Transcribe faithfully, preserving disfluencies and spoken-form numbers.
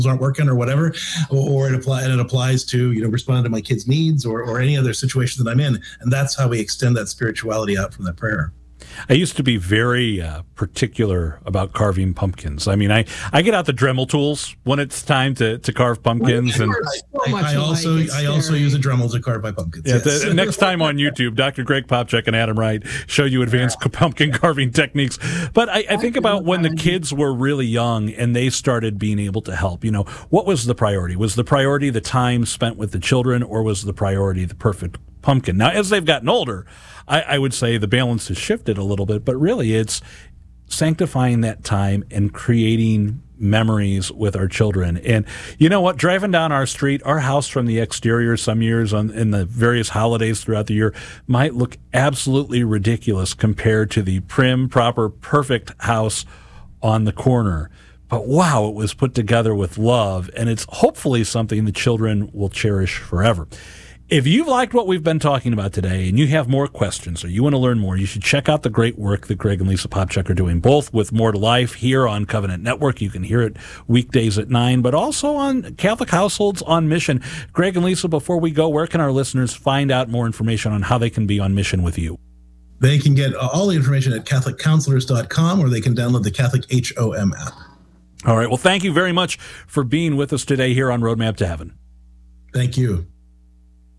aren't working or whatever, or, or it apply and it applies to, you know, responding to my kids' needs or, or any other situation that I'm in. And that's how we extend that spirituality out from that prayer. I used to be very uh, particular about carving pumpkins. I mean, I, I get out the Dremel tools when it's time to, to carve pumpkins. Well, and I, I, I also I also use a Dremel to carve my pumpkins. Yeah, yes. the, next time on YouTube, Doctor Greg Popcak and Adam Wright show you advanced pumpkin carving techniques. But I, I think about when the kids were really young and they started being able to help. You know, what was the priority? Was the priority the time spent with the children, or was the priority the perfect pumpkin? Now, as they've gotten older, I, I would say the balance has shifted a little bit, but really it's sanctifying that time and creating memories with our children. And you know what? Driving down our street, our house from the exterior some years on in the various holidays throughout the year might look absolutely ridiculous compared to the prim, proper, perfect house on the corner. But wow, it was put together with love, and it's hopefully something the children will cherish forever. If you've liked what we've been talking about today and you have more questions or you want to learn more, you should check out the great work that Greg and Lisa Popcak are doing, both with More to Life here on Covenant Network. You can hear it weekdays at nine, but also on Catholic Households on Mission. Greg and Lisa, before we go, where can our listeners find out more information on how they can be on mission with you? They can get all the information at catholic counselors dot com, or they can download the Catholic H O M app. All right. Well, thank you very much for being with us today here on Roadmap to Heaven. Thank you.